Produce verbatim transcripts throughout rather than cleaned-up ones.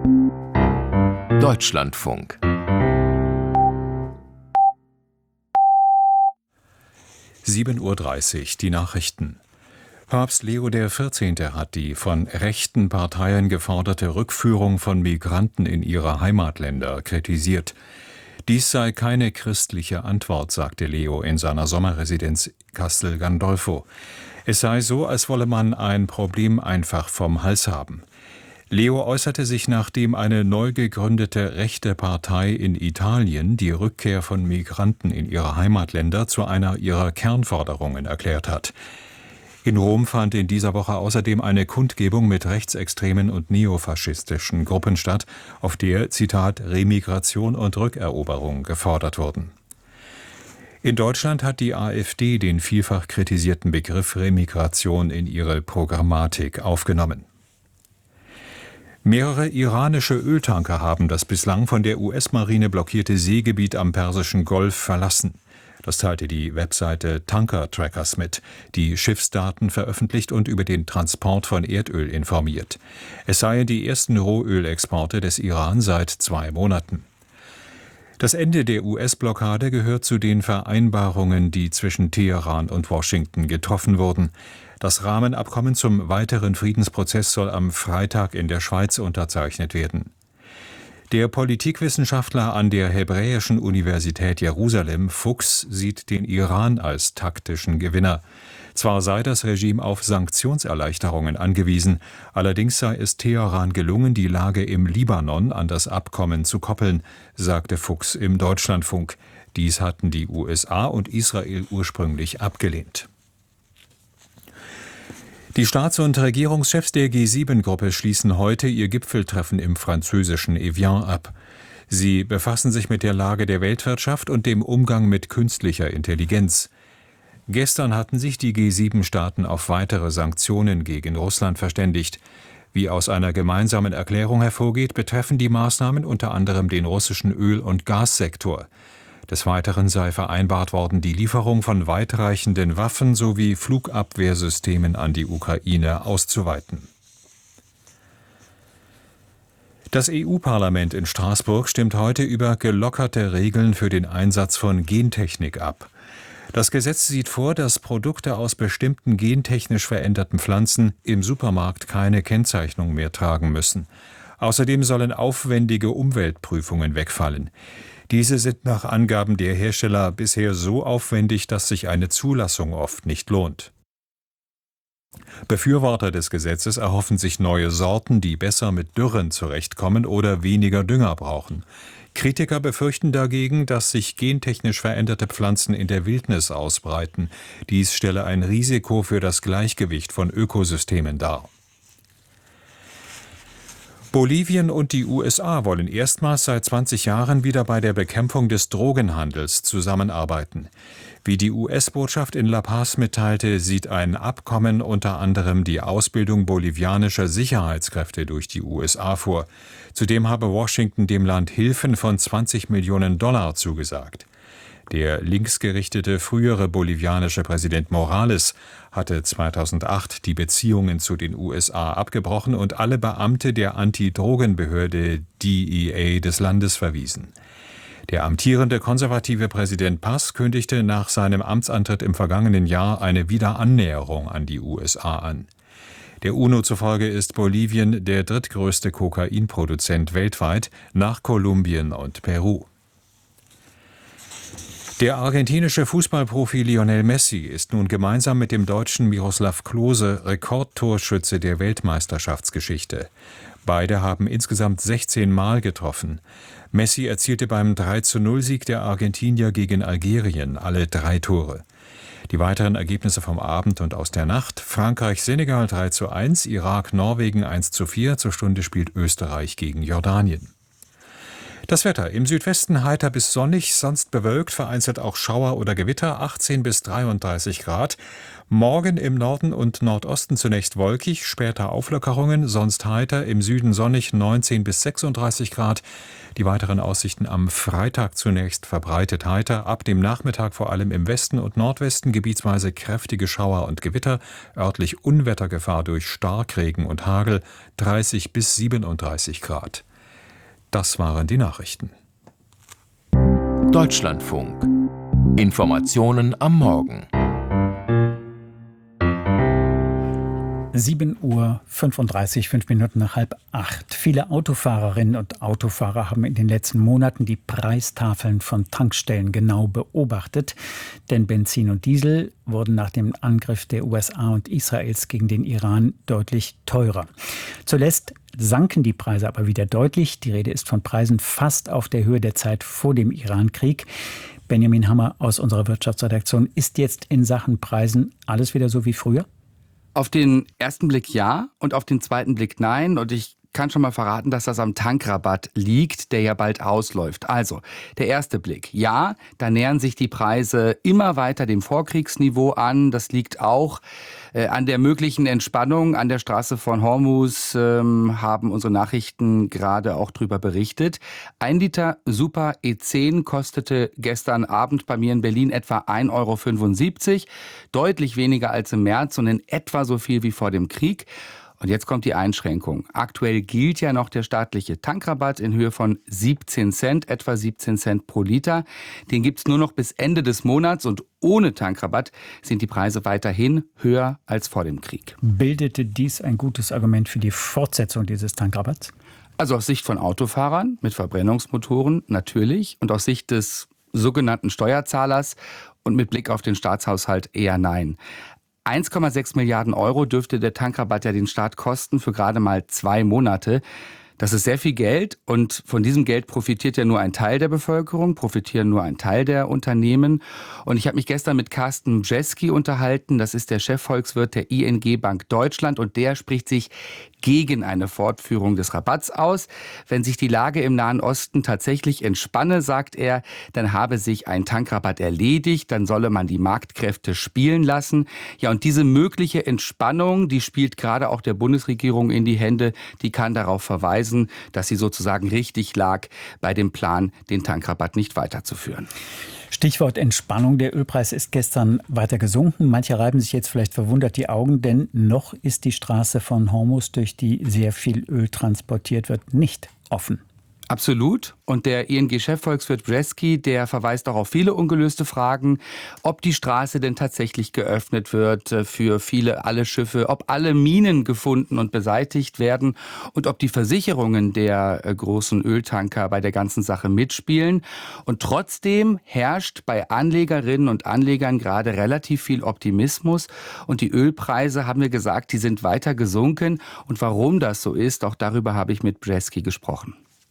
Deutschlandfunk. sieben Uhr dreißig, die Nachrichten. Papst Leo der Vierzehnte hat die von rechten Parteien geforderte Rückführung von Migranten in ihre Heimatländer kritisiert. Dies sei keine christliche Antwort, sagte Leo in seiner Sommerresidenz Castel Gandolfo. Es sei so, als wolle man ein Problem einfach vom Hals haben. Leo äußerte sich, nachdem eine neu gegründete rechte Partei in Italien die Rückkehr von Migranten in ihre Heimatländer zu einer ihrer Kernforderungen erklärt hat. In Rom fand in dieser Woche außerdem eine Kundgebung mit rechtsextremen und neofaschistischen Gruppen statt, auf der, Zitat, Remigration und Rückeroberung gefordert wurden. In Deutschland hat die AfD den vielfach kritisierten Begriff Remigration in ihre Programmatik aufgenommen. Mehrere iranische Öltanker haben das bislang von der U S-Marine blockierte Seegebiet am Persischen Golf verlassen. Das teilte die Webseite Tanker Trackers mit, die Schiffsdaten veröffentlicht und über den Transport von Erdöl informiert. Es seien die ersten Rohölexporte des Iran seit zwei Monaten. Das Ende der U S-Blockade gehört zu den Vereinbarungen, die zwischen Teheran und Washington getroffen wurden. Das Rahmenabkommen zum weiteren Friedensprozess soll am Freitag in der Schweiz unterzeichnet werden. Der Politikwissenschaftler an der Hebräischen Universität Jerusalem, Fuchs, sieht den Iran als taktischen Gewinner. Zwar sei das Regime auf Sanktionserleichterungen angewiesen, allerdings sei es Teheran gelungen, die Lage im Libanon an das Abkommen zu koppeln, sagte Fuchs im Deutschlandfunk. Dies hatten die U S A und Israel ursprünglich abgelehnt. Die Staats- und Regierungschefs der G sieben Gruppe schließen heute ihr Gipfeltreffen im französischen Evian ab. Sie befassen sich mit der Lage der Weltwirtschaft und dem Umgang mit künstlicher Intelligenz. Gestern hatten sich die G sieben Staaten auf weitere Sanktionen gegen Russland verständigt. Wie aus einer gemeinsamen Erklärung hervorgeht, betreffen die Maßnahmen unter anderem den russischen Öl- und Gassektor. Des Weiteren sei vereinbart worden, die Lieferung von weitreichenden Waffen sowie Flugabwehrsystemen an die Ukraine auszuweiten. Das E U-Parlament in Straßburg stimmt heute über gelockerte Regeln für den Einsatz von Gentechnik ab. Das Gesetz sieht vor, dass Produkte aus bestimmten gentechnisch veränderten Pflanzen im Supermarkt keine Kennzeichnung mehr tragen müssen. Außerdem sollen aufwendige Umweltprüfungen wegfallen. Diese sind nach Angaben der Hersteller bisher so aufwendig, dass sich eine Zulassung oft nicht lohnt. Befürworter des Gesetzes erhoffen sich neue Sorten, die besser mit Dürren zurechtkommen oder weniger Dünger brauchen. Kritiker befürchten dagegen, dass sich gentechnisch veränderte Pflanzen in der Wildnis ausbreiten. Dies stelle ein Risiko für das Gleichgewicht von Ökosystemen dar. Bolivien und die U S A wollen erstmals seit zwanzig Jahren wieder bei der Bekämpfung des Drogenhandels zusammenarbeiten. Wie die U S-Botschaft in La Paz mitteilte, sieht ein Abkommen unter anderem die Ausbildung bolivianischer Sicherheitskräfte durch die U S A vor. Zudem habe Washington dem Land Hilfen von zwanzig Millionen Dollar zugesagt. Der linksgerichtete frühere bolivianische Präsident Morales hatte zweitausendacht die Beziehungen zu den U S A abgebrochen und alle Beamte der Anti-Drogen-Behörde D E A des Landes verwiesen. Der amtierende konservative Präsident Paz kündigte nach seinem Amtsantritt im vergangenen Jahr eine Wiederannäherung an die U S A an. Der UNO zufolge ist Bolivien der drittgrößte Kokainproduzent weltweit nach Kolumbien und Peru. Der argentinische Fußballprofi Lionel Messi ist nun gemeinsam mit dem Deutschen Miroslav Klose Rekordtorschütze der Weltmeisterschaftsgeschichte. Beide haben insgesamt sechzehn Mal getroffen. Messi erzielte beim drei zu null Sieg der Argentinier gegen Algerien alle drei Tore. Die weiteren Ergebnisse vom Abend und aus der Nacht: Frankreich-Senegal drei zu eins, Irak-Norwegen eins zu vier, zur Stunde spielt Österreich gegen Jordanien. Das Wetter: im Südwesten heiter bis sonnig, sonst bewölkt, vereinzelt auch Schauer oder Gewitter, achtzehn bis dreiunddreißig Grad. Morgen im Norden und Nordosten zunächst wolkig, später Auflockerungen, sonst heiter, im Süden sonnig, neunzehn bis sechsunddreißig Grad. Die weiteren Aussichten am Freitag zunächst verbreitet heiter, ab dem Nachmittag vor allem im Westen und Nordwesten gebietsweise kräftige Schauer und Gewitter, örtlich Unwettergefahr durch Starkregen und Hagel, dreißig bis siebenunddreißig Grad. Das waren die Nachrichten. Deutschlandfunk. Informationen am Morgen. sieben Uhr fünfunddreißig, fünf Minuten nach halb acht. Viele Autofahrerinnen und Autofahrer haben in den letzten Monaten die Preistafeln von Tankstellen genau beobachtet. Denn Benzin und Diesel wurden nach dem Angriff der U S A und Israels gegen den Iran deutlich teurer. Zuletzt sanken die Preise aber wieder deutlich. Die Rede ist von Preisen fast auf der Höhe der Zeit vor dem Iran-Krieg. Benjamin Hammer aus unserer Wirtschaftsredaktion. Ist jetzt in Sachen Preisen alles wieder so wie früher? Auf den ersten Blick ja und auf den zweiten Blick nein. Und ich kann schon mal verraten, dass das am Tankrabatt liegt, der ja bald ausläuft. Also, der erste Blick. Ja, da nähern sich die Preise immer weiter dem Vorkriegsniveau an. Das liegt auch äh, an der möglichen Entspannung an der Straße von Hormuz, ähm, haben unsere Nachrichten gerade auch drüber berichtet. Ein Liter Super E zehn kostete gestern Abend bei mir in Berlin etwa ein Euro fünfundsiebzig. Deutlich weniger als im März und in etwa so viel wie vor dem Krieg. Und jetzt kommt die Einschränkung. Aktuell gilt ja noch der staatliche Tankrabatt in Höhe von siebzehn Cent, etwa siebzehn Cent pro Liter. Den gibt's nur noch bis Ende des Monats und ohne Tankrabatt sind die Preise weiterhin höher als vor dem Krieg. Bildete dies ein gutes Argument für die Fortsetzung dieses Tankrabatts? Also aus Sicht von Autofahrern mit Verbrennungsmotoren natürlich und aus Sicht des sogenannten Steuerzahlers und mit Blick auf den Staatshaushalt eher nein. eins Komma sechs Milliarden Euro dürfte der Tankrabatt ja den Staat kosten für gerade mal zwei Monate. Das ist sehr viel Geld und von diesem Geld profitiert ja nur ein Teil der Bevölkerung, profitieren nur ein Teil der Unternehmen. Und ich habe mich gestern mit Carsten Brzeski unterhalten, das ist der Chefvolkswirt der I N G Bank Deutschland und der spricht sich gegen eine Fortführung des Rabatts aus. Wenn sich die Lage im Nahen Osten tatsächlich entspanne, sagt er, dann habe sich ein Tankrabatt erledigt, dann solle man die Marktkräfte spielen lassen. Ja, und diese mögliche Entspannung, die spielt gerade auch der Bundesregierung in die Hände, die kann darauf verweisen, dass sie sozusagen richtig lag bei dem Plan, den Tankrabatt nicht weiterzuführen. Stichwort Entspannung. Der Ölpreis ist gestern weiter gesunken. Manche reiben sich jetzt vielleicht verwundert die Augen, denn noch ist die Straße von Hormuz, durch die sehr viel Öl transportiert wird, nicht offen. Absolut. Und der I N G-Chefvolkswirt Brzeski, der verweist auch auf viele ungelöste Fragen, ob die Straße denn tatsächlich geöffnet wird für viele, alle Schiffe, ob alle Minen gefunden und beseitigt werden und ob die Versicherungen der großen Öltanker bei der ganzen Sache mitspielen. Und trotzdem herrscht bei Anlegerinnen und Anlegern gerade relativ viel Optimismus. Und die Ölpreise, haben wir gesagt, die sind weiter gesunken. Und warum das so ist, auch darüber habe ich mit Brzeski gesprochen.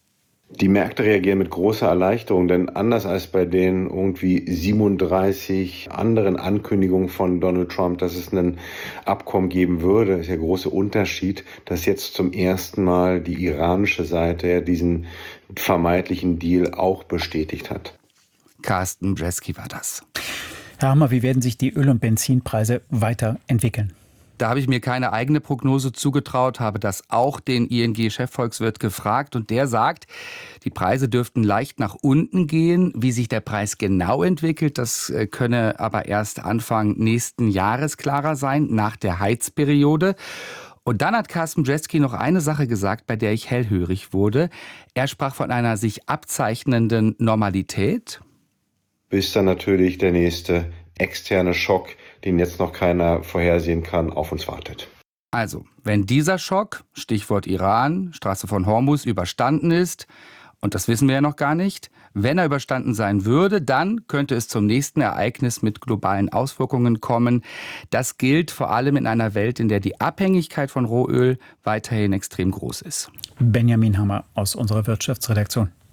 Die Märkte reagieren mit großer Erleichterung, denn anders als bei den irgendwie siebenunddreißig anderen Ankündigungen von Donald Trump, dass es ein Abkommen geben würde, ist der große Unterschied, dass jetzt zum ersten Mal die iranische Seite diesen vermeintlichen Deal auch bestätigt hat. Carsten Brzeski war das. Herr Hammer, wie werden sich die Öl- und Benzinpreise weiterentwickeln? Da habe ich mir keine eigene Prognose zugetraut, habe das auch den I N G-Chefvolkswirt gefragt und der sagt, die Preise dürften leicht nach unten gehen. Wie sich der Preis genau entwickelt, das könne aber erst Anfang nächsten Jahres klarer sein, nach der Heizperiode. Und dann hat Carsten Brzeski noch eine Sache gesagt, bei der ich hellhörig wurde. Er sprach von einer sich abzeichnenden Normalität. Bis dann natürlich der nächste externe Schock, den jetzt noch keiner vorhersehen kann, auf uns wartet. Also, wenn dieser Schock, Stichwort Iran, Straße von Hormuz, überstanden ist, und das wissen wir ja noch gar nicht, wenn er überstanden sein würde, dann könnte es zum nächsten Ereignis mit globalen Auswirkungen kommen. Das gilt vor allem in einer Welt, in der die Abhängigkeit von Rohöl weiterhin extrem groß ist. Benjamin Hammer aus unserer Wirtschaftsredaktion.